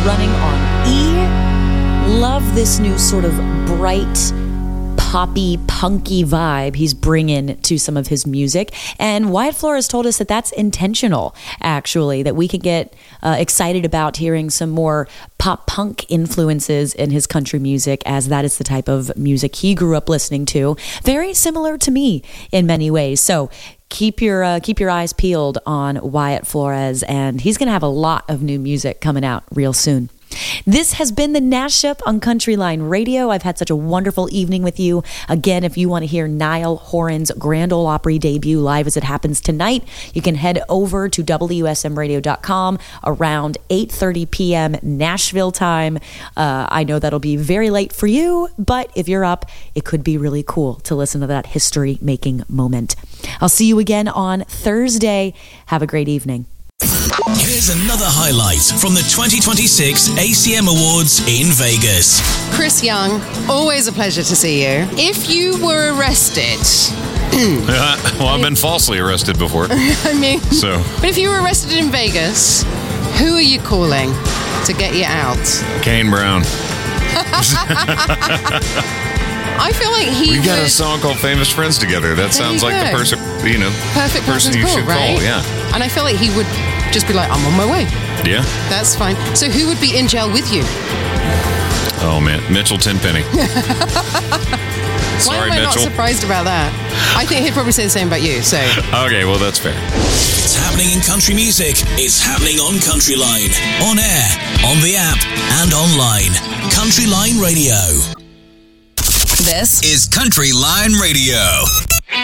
running on E. Love this new sort of bright, poppy, punky vibe he's bringing to some of his music. And Wyatt Flores told us that that's intentional, actually, that we can get excited about hearing some more pop punk influences in his country music, as that is the type of music he grew up listening to. Very similar to me in many ways. So keep your eyes peeled on Wyatt Flores, and he's going to have a lot of new music coming out real soon. This has been the Nash Up on Countryline Radio. I've had such a wonderful evening with you. Again, if you want to hear Niall Horan's Grand Ole Opry debut live as it happens tonight, you can head over to WSMRadio.com around 8:30 p.m. Nashville time. I know that'll be very late for you, but if you're up, it could be really cool to listen to that history-making moment. I'll see you again on Thursday. Have a great evening. Here's another highlight from the 2026 ACM Awards in Vegas. Chris Young, always a pleasure to see you. If you were arrested... well, I've been falsely arrested before. I mean... So. But if you were arrested in Vegas, who are you calling to get you out? Kane Brown. I feel like we got a song called Famous Friends Together. That sounds like the person, perfect person you should right? call, yeah. And I feel like he would just be like, I'm on my way. Yeah. That's fine. So who would be in jail with you? Oh, man. Mitchell Tenpenny. Why Sorry, am I Mitchell. not surprised about that? I think he'd probably say the same about you, so. Okay, well, that's fair. It's happening in country music. It's happening on Countryline. On air, on the app, and online. Countryline Radio. This is Countryline Radio.